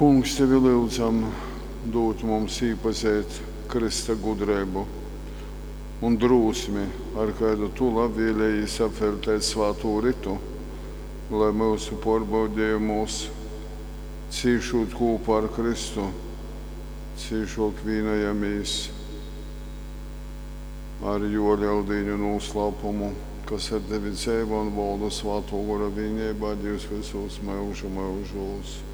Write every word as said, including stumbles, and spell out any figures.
Kungs, tevi lūdzam dot mums īpazīt Krista gudrību un drūsmi, ar kādu tu labvēlējies apveltēt svāto ritu, lai mūsu pārbaudījumus cīšot kopā ar Kristu, cīšot vienojamies ar jo ļaudīņu noslēpumu, kas ar tevi dzīvo un valda svāto gara vienībā, Dievs visos mūžu mūžos.